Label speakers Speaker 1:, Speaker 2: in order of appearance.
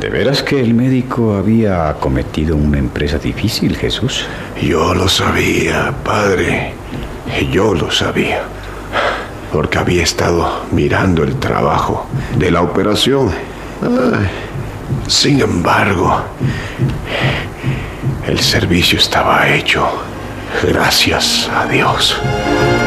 Speaker 1: ¿De veras que el médico había cometido una empresa difícil, Jesús?
Speaker 2: Yo lo sabía, padre. Yo lo sabía. Porque había estado mirando el trabajo de la operación. Sin embargo, el servicio estaba hecho. Gracias a Dios.